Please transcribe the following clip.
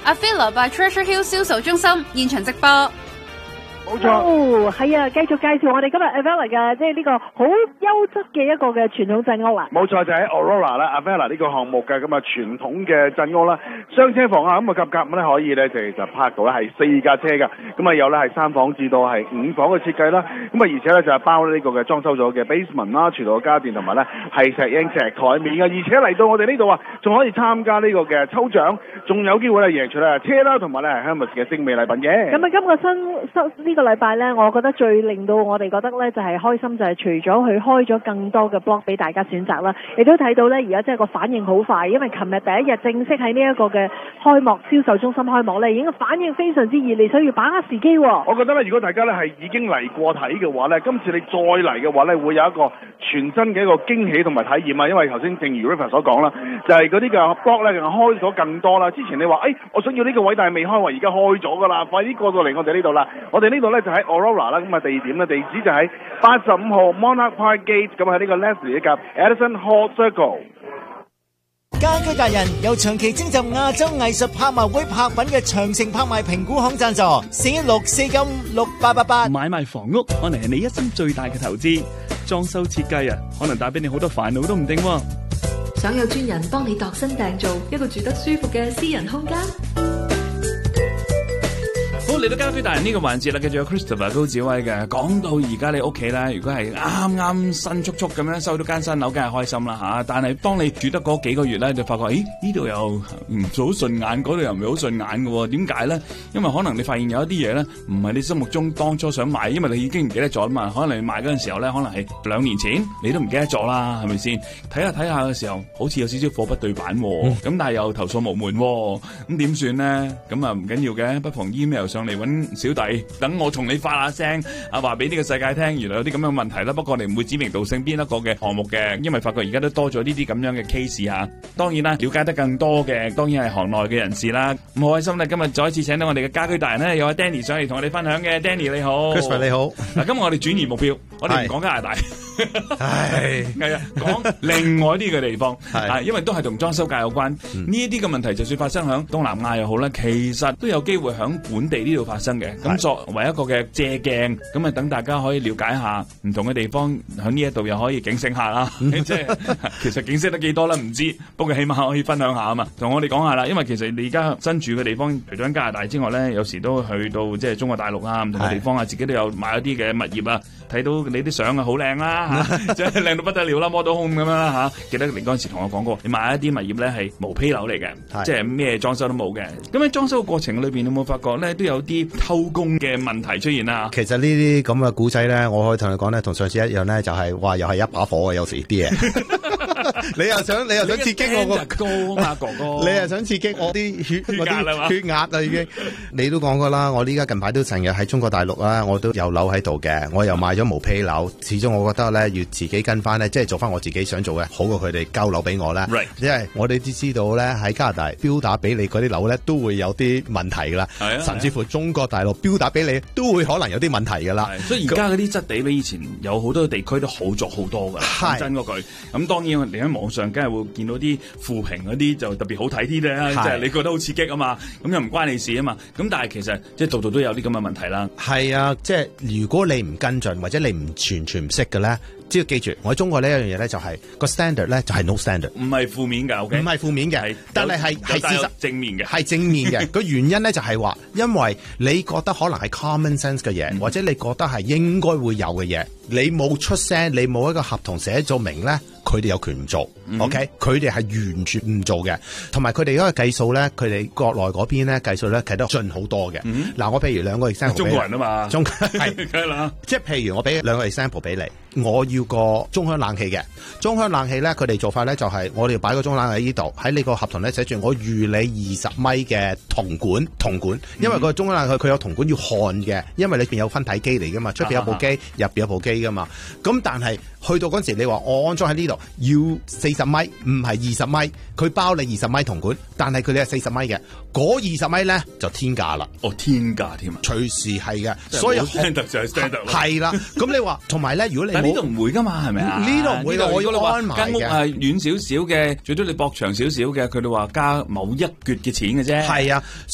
Avila by Treasure Hill 銷售中心現場直播。 冇錯，係啊！繼續介紹我哋今日 Avila 嘅，即係呢個好優質嘅一個嘅傳統鎮屋啦。 冇錯，就喺 Aurora 啦 ，Avila 呢個項目嘅咁啊傳統嘅鎮屋啦，雙車房啊，咁啊夾咁咧可以咧就拍到咧係4架車㗎，咁啊有咧係3房至到係5房嘅設計啦，咁啊而且咧就係包呢個嘅裝修咗嘅 basement 啦，廚房嘅家電同埋咧係石英石台面嘅，而且嚟到我哋呢度啊，仲可以參加呢個嘅抽獎，仲有機會咧贏取咧車啦，同埋咧係 Hermes 嘅精美禮品嘅。 咁啊，今個呢個禮拜咧，我覺得最令到我哋覺得咧就係開心，就係除咗佢開咗更多嘅 block 俾大家選擇啦，亦都睇到咧而家真係個反應好快，因為琴日第一日正式喺呢一個嘅開幕銷售中心開幕咧，已經反應非常之熱烈，所以要把握時機喎。 我覺得咧，如果大家咧係已經嚟過睇嘅話咧，今次你再嚟嘅話咧，會有一個全新嘅一個驚喜同埋體驗啊！因為頭先正如 River 所講啦，就係嗰啲嘅 block 咧開咗更多啦。之前你話我想要呢個位，但係未開喎，而家開咗㗎啦，快啲過到嚟我哋呢度啦！我哋呢度咧就喺 Aurora 啦，咁啊地點咧地址就喺85號 Monarch Park Gate， 咁喺呢個 Leslie 嘅 Edison Hall Circle。 家居達人由長期徵集亞洲藝術拍賣會拍品嘅長城拍賣評估行贊助，416-495-6888。 買賣房屋可能係你一生最大嘅投資，裝修設計啊，可能帶俾你好多煩惱都唔定喎。 想有專人幫你度身訂造一個住得舒服嘅私人空間。 好，嚟到家居達人呢個環節啦，繼續有 Christopher 高子威嘅。講到而家你屋企咧，如果係啱啱新速速咁樣收到間新樓，梗係開心啦吓。但係當你住得嗰幾個月咧，就發覺呢度又唔好順眼，嗰度又唔係好順眼嘅。點解咧？因為可能你發現有一啲嘢咧，唔係你心目中當初想買，因為你已經唔記得咗啦嘛。可能你買嗰陣時候咧，可能係2年前，你都唔記得咗啦，係咪先？睇下嘅時候，好似有少少貨不對版，咁但係又投訴無門，咁點算咧？咁啊唔緊要嘅，不妨 email 上嚟揾小弟，等我同你發下聲，話俾呢個世界聽，原來有啲咁樣問題啦。不過我哋唔會指名道姓邊一個嘅項目嘅，因為發覺而家都多咗呢啲咁樣嘅 case 嚇。當然啦，了解得更多嘅，當然係行內嘅人士啦。咁好開心咧，今日再一次請到我哋嘅家居達人咧，有阿 Danny 上嚟同我哋分享嘅。Danny 你好 ，Christopher 你好。 嗱，今日我哋轉移目標，我哋唔講加拿大，係啊，講另外啲嘅地方，因為都係同裝修界有關。呢一啲嘅問題，就算發生響東南亞又好啦，其實都有機會響本地呢度發生嘅。咁作為一個嘅借鏡，咁啊等大家可以了解下唔同嘅地方，響呢一度又可以警醒下啦。即係其實警醒得幾多啦，唔知，不過起碼可以分享下啊嘛，同我哋講下啦。因為其實你而家身處嘅地方，除咗喺加拿大之外咧，有時都去到即係中國大陸啊，唔同嘅地方啊，自己都有買一啲嘅物業啊，睇到你啲相啊好靚啦，即係靚到不得了啦，model home 咁樣啦吓。記得你嗰陣時同我講過，你買一啲物業咧係毛坯樓嚟嘅，即係咩裝修都冇嘅。咁喺裝修嘅過程裏邊，你有冇發覺咧都有啲偷工嘅問題出現啦？ 其實呢啲咁嘅古仔咧，我可以同你講咧，同上次一樣咧，就係話又係一把火嘅，有時啲嘢。你又想刺激我個高啊哥哥， 你又想刺激我啲血壓啊已經。你都講過啦，我呢家近排都成日喺中國大陸啦，我都有樓喺度嘅，我又買咗毛坯樓。始終我覺得咧要自己跟翻咧，即係做翻我自己想做嘅，好過佢哋交樓俾我咧。因為我哋都知道咧喺加拿大標打俾你嗰啲樓咧都會有啲問題噶啦，甚至乎中國大陸標打俾你都會可能有啲問題噶啦。 所以而家嗰啲質地比以前有好多地區都好咗好多噶。講真嗰句，咁當然你喺網上梗係會見到啲負評嗰啲就特別好睇啲咧，即係你覺得好刺激啊嘛，咁又唔關你事啊嘛。咁但係其實即係度度都有啲咁嘅問題啦。 係啊，即係如果你唔跟進或者你唔全唔識嘅咧，只要記住，我喺中國呢一樣嘢咧就係個 standard 咧就係 no standard， 唔係負面嘅，唔係負面嘅，但係事實正面嘅， 係正面嘅。個原因咧就係話，因為你覺得可能係 common sense 嘅嘢，或者你覺得係應該會有嘅嘢，你冇出聲，你冇一個合同寫咗明咧，佢哋有權唔做。OK，佢哋係完全唔做嘅，同埋佢哋嗰個計數咧，佢哋國內嗰邊咧計數咧計得盡好多嘅。嗱，我譬如兩個 example， 中國人啊嘛， 係梗啦，即係譬如我俾兩個 example 俾你，我要個中央冷氣嘅，中央冷氣咧，佢哋做法咧就係我哋要擺個中央冷氣喺呢度，喺你個合同咧寫住我預你20米嘅銅管，因為個中央冷氣佢有銅管要焊嘅，因為裏邊有分體機嚟噶嘛，出邊有部機，入邊有部機噶嘛，咁但係去到嗰陣時，你話我安裝喺呢度要40米，唔係20米，佢包你20米銅管，但係佢哋係40米嘅，嗰20米咧就天價啦。 哦，天價添啊！ 隨時係嘅，所以 standard 就係 standard 係啦。咁你話同埋咧，如果你但呢度唔會噶嘛，係咪啊？ 呢度唔會，我要安埋嘅。 間屋係遠少少嘅，最多你駁長少少嘅，佢哋話加某一橛嘅錢嘅啫。 係啊。